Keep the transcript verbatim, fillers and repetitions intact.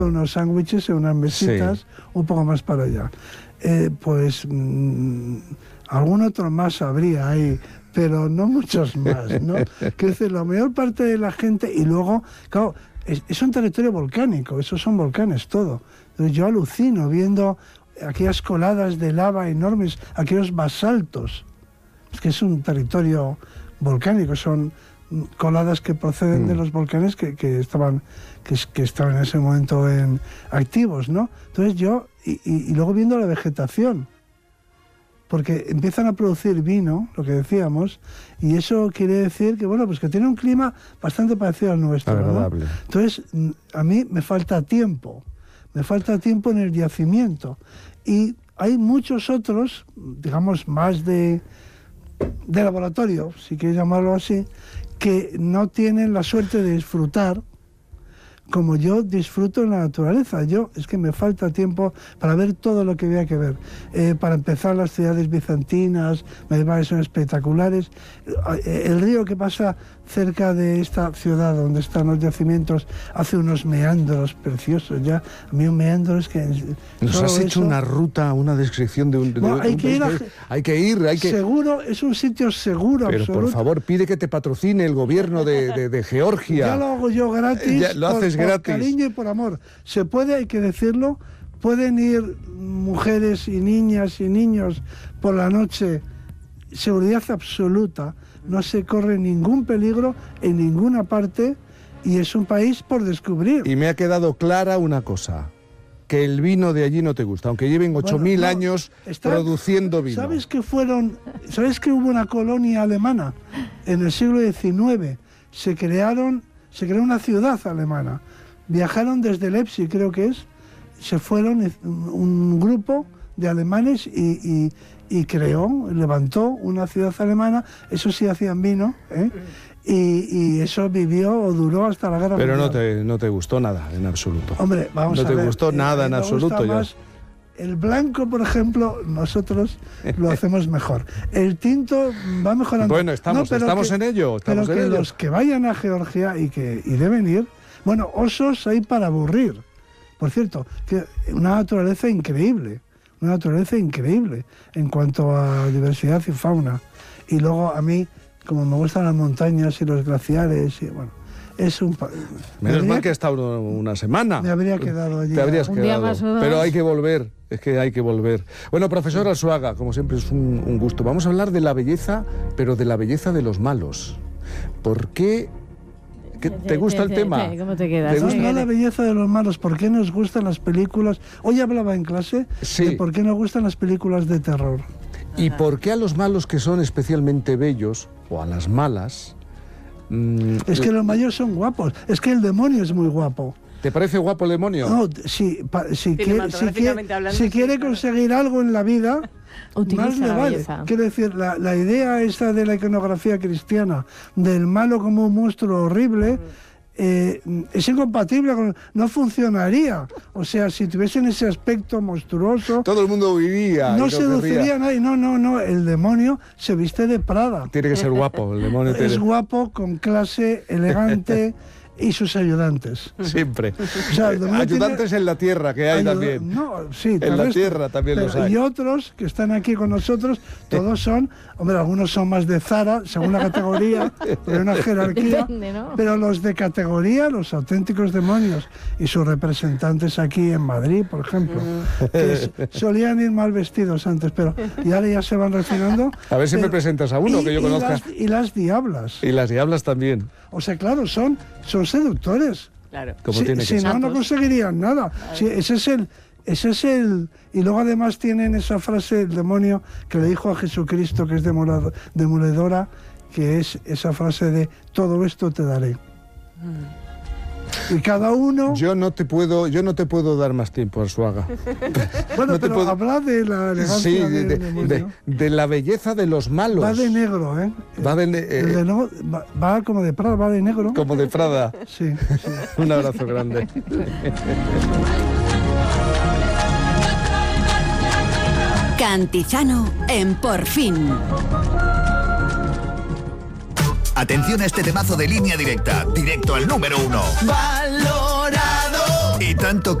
unos sándwiches en unas mesitas, sí, un poco más para allá. Eh, pues mmm, algún otro más habría ahí, pero no muchos más, ¿no? Que es decir, la mayor parte de la gente, y luego, claro, es, es un territorio volcánico, esos son volcanes todo. Entonces yo alucino viendo aquellas coladas de lava enormes, aquellos basaltos. Es que es un territorio volcánico, son coladas que proceden mm. de los volcanes que, que estaban que, que estaban en ese momento en, activos, ¿no? Entonces yo, y, y, y luego viendo la vegetación, porque empiezan a producir vino, lo que decíamos, y eso quiere decir que, bueno, pues que tiene un clima bastante parecido al nuestro, agradable, ¿no? Entonces, a mí me falta tiempo, me falta tiempo en el yacimiento, y hay muchos otros, digamos, más de, de laboratorio, si quieres llamarlo así, que no tienen la suerte de disfrutar como yo disfruto en la naturaleza. Yo, es que me falta tiempo para ver todo lo que había que ver. Eh, para empezar, las ciudades bizantinas, medievales, son espectaculares. El río que pasa cerca de esta ciudad donde están los yacimientos hace unos meandros preciosos. Ya, a mí un meandro es que... Nos has hecho eso, una ruta, una descripción de un... De, no, de, hay, un que ir a, hay que ir, hay que... Seguro, es un sitio seguro, pero absoluto. Por favor, pide que te patrocine el gobierno de, de, de Georgia. Ya lo hago yo gratis. Ya, lo haces por, gratis. Por cariño y por amor. Se puede, hay que decirlo, pueden ir mujeres y niñas y niños por la noche, seguridad absoluta, no se corre ningún peligro en ninguna parte y es un país por descubrir. Y me ha quedado clara una cosa, que el vino de allí no te gusta, aunque lleven ocho mil bueno, no, años está, produciendo vino. ¿Sabes que fueron, sabes que hubo una colonia alemana en el siglo diecinueve? Se crearon, se creó una ciudad alemana. Viajaron desde Leipzig, creo que es, se fueron un grupo de alemanes y, y, y creó, levantó una ciudad alemana. Eso sí hacían vino, ¿eh? Y, y eso vivió o duró hasta la guerra Pero mundial. Pero no te, no te gustó nada, en absoluto. Hombre, vamos no a ver. No te gustó eh, nada eh, en absoluto. Ya. Más el blanco, por ejemplo, nosotros lo hacemos mejor. El tinto va mejorando. Bueno, estamos, no, estamos que, en ello. Estamos pero en que ello. Los que vayan a Georgia y que y deben ir, bueno, osos hay para aburrir. Por cierto, que una naturaleza increíble, una naturaleza increíble en cuanto a diversidad y fauna. Y luego a mí, como me gustan las montañas y los glaciares, y bueno, es un... Menos mal que he estado una semana. Me habría quedado allí. Te habrías un quedado, día más o dos. Pero hay que volver, es que hay que volver. Bueno, profesor Arzuaga, como siempre es un, un gusto. Vamos a hablar de la belleza, pero de la belleza de los malos. ¿Por qué? ¿Qué, ¿Te gusta el tema? ¿Cómo te quedas? ¿Te No, gusta? no la belleza de los malos. ¿Por qué nos gustan las películas? Hoy hablaba en clase sí. de por qué nos gustan las películas de terror. ¿Y Ajá. por qué a los malos que son especialmente bellos, o a las malas... Mmm, es que los mayores son guapos. Es que el demonio es muy guapo. ¿Te parece guapo el demonio? No, si, pa, si, quiere, si, quiere, hablando, si quiere conseguir algo en la vida... Utiliza más le la vale. belleza. Quiero decir, la, la idea esta de la iconografía cristiana, del malo como un monstruo horrible... Mm. Eh, es incompatible con... no funcionaría. O sea, si tuviesen ese aspecto monstruoso, todo el mundo vivía. No seduciría a nadie. No, no, no. El demonio se viste de Prada. Tiene que ser guapo. El demonio tiene... Es guapo, con clase, elegante. Y sus ayudantes. Siempre. O sea, ayudantes tiene... en la tierra, que hay Ayud... también. No, sí, en terrestre, la tierra también pero, los hay. Y otros que están aquí con nosotros, todos son, hombre, algunos son más de Zara, según la categoría, pero hay una jerarquía. Depende, ¿no? Pero los de categoría, los auténticos demonios, y sus representantes aquí en Madrid, por ejemplo, que es, solían ir mal vestidos antes, pero y ahora ya se van refinando. A ver si pero, me presentas a uno y, que yo y conozca. Las, y las diablas. Y las diablas también. O sea, claro, son, son seductores. Claro. Como si tiene que si ser. no, no conseguirían nada. Si, ese es el... Ese es el... Y luego además tienen esa frase, el demonio, que le dijo a Jesucristo, que es demoledora, que es esa frase de todo esto te daré. Mm. Y cada uno... Yo no te puedo, yo no te puedo dar más tiempo, Arzuaga. Bueno, no pero puedo... habla de la elegancia sí, de, del de, demonio. De, de la belleza de los malos. Va de negro, ¿eh? Va de, eh, el de no, va, va como de Prada, va de negro. Como de Prada. Sí, sí. Un abrazo grande. Cantizano en Por Fin. Atención a este temazo de Línea Directa, directo al número uno. Valorado. Y tanto